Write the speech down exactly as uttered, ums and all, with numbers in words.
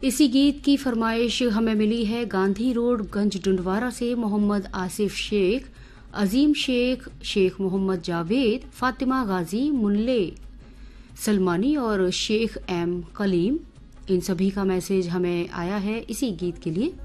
इसी गीत की फरमाइश हमें मिली है गांधी रोड गंज डुंडवारा से मोहम्मद आसिफ शेख, अजीम शेख, शेख मोहम्मद जावेद, फातिमा गाजी, मुल्ले सलमानी और शेख एम कलीम। इन सभी का मैसेज हमें आया है इसी गीत के लिए।